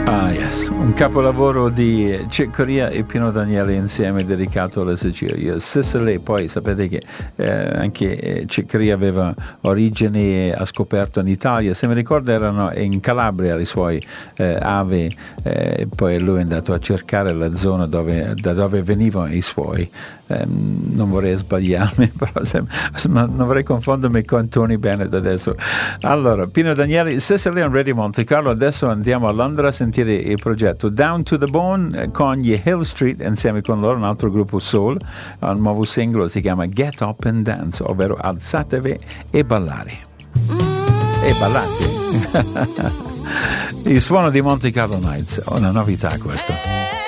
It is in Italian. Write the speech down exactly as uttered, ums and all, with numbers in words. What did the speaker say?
Ah, yes, un capolavoro di Chick Corea e Pino Daniele insieme dedicato alla Sicilia. Sicily, poi sapete che eh, anche eh, Chick Corea aveva origini e ha scoperto in Italia, se mi ricordo erano in Calabria i suoi eh, avi, eh, poi lui è andato a cercare la zona dove, da dove venivano i suoi. Eh, non vorrei sbagliarmi, però se, non vorrei confondermi con Tony Bennett adesso. Allora, Pino Daniele, Sicily on Radio Monte Carlo. Adesso andiamo a Londra a sentire il progetto Down to the Bone con gli Hill Street, insieme con loro un altro gruppo soul. Un nuovo singolo si chiama Get Up and Dance, ovvero alzatevi e ballare e ballate. Il suono di Monte Carlo Nights, una novità questo.